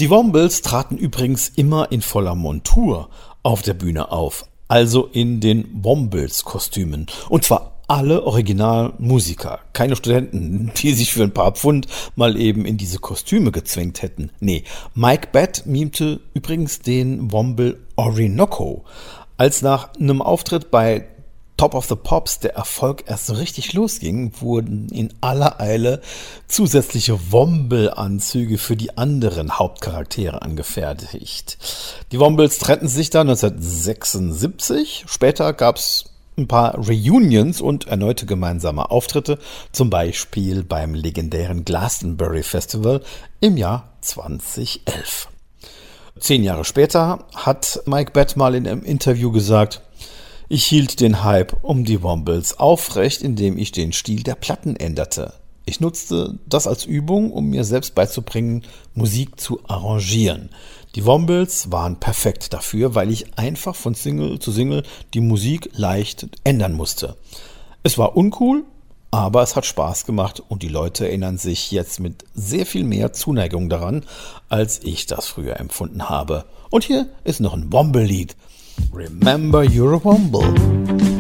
Die Wombles traten übrigens immer in voller Montur auf der Bühne auf, also in den Wombles-Kostümen. Und zwar alle Originalmusiker, keine Studenten, die sich für ein paar Pfund mal eben in diese Kostüme gezwängt hätten. Nee, Mike Batt mimte übrigens den Womble Orinoco. Als nach einem Auftritt bei Top of the Pops der Erfolg erst so richtig losging, wurden in aller Eile zusätzliche Womble-Anzüge für die anderen Hauptcharaktere angefertigt. Die Wombles trennten sich dann 1976. Später gab's ein paar Reunions und erneute gemeinsame Auftritte, zum Beispiel beim legendären Glastonbury Festival im Jahr 2011. 10 Jahre später hat Mike Batt mal in einem Interview gesagt: Ich hielt den Hype um die Wombles aufrecht, indem ich den Stil der Platten änderte. Ich nutzte das als Übung, um mir selbst beizubringen, Musik zu arrangieren. Die Wombles waren perfekt dafür, weil ich einfach von Single zu Single die Musik leicht ändern musste. Es war uncool, aber es hat Spaß gemacht und die Leute erinnern sich jetzt mit sehr viel mehr Zuneigung daran, als ich das früher empfunden habe. Und hier ist noch ein Womble-Lied. Remember you're a Womble.